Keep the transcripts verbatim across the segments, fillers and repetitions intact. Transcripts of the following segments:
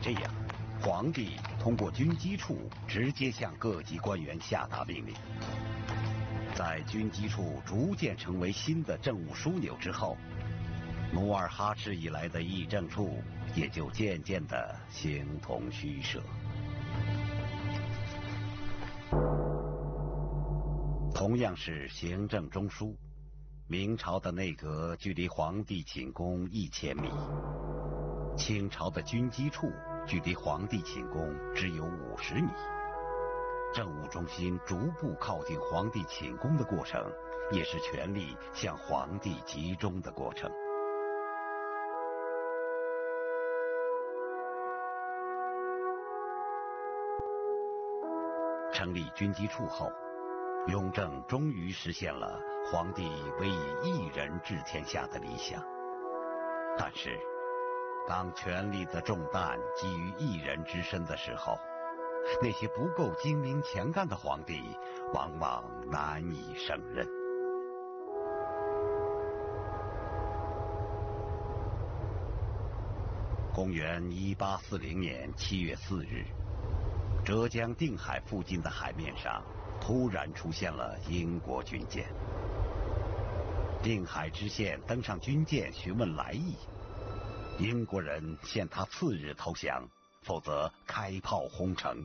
这样，皇帝通过军机处直接向各级官员下达命令。在军机处逐渐成为新的政务枢纽之后，努尔哈赤以来的议政处也就渐渐地形同虚设。同样是行政中枢，明朝的内阁距离皇帝寝宫一千米，清朝的军机处距离皇帝寝宫只有五十米。政务中心逐步靠近皇帝寝宫的过程，也是权力向皇帝集中的过程。成立军机处后，雍正终于实现了皇帝唯以一人治天下的理想。但是，当权力的重担基于一人之身的时候，那些不够精明强干的皇帝往往难以胜任。公元一八四零年七月四日，浙江定海附近的海面上突然出现了英国军舰。定海知县登上军舰询问来意，英国人限他次日投降，否则开炮轰城。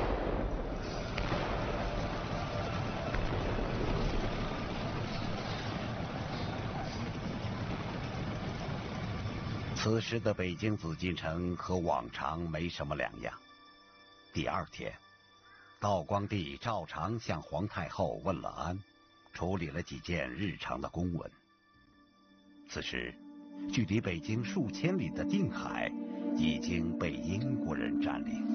此时的北京紫禁城和往常没什么两样。第二天，道光帝照常向皇太后问了安，处理了几件日常的公文。此时，距离北京数千里的定海已经被英国人占领。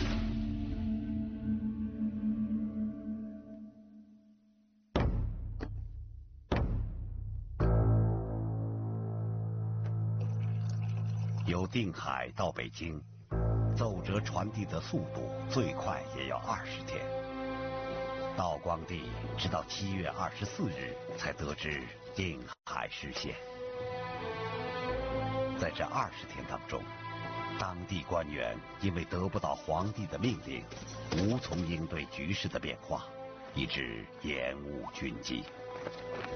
由定海到北京，奏折传递的速度最快也要二十天。道光帝直到七月二十四日才得知定海失陷。在这二十天当中，当地官员因为得不到皇帝的命令，无从应对局势的变化，以致延误军机。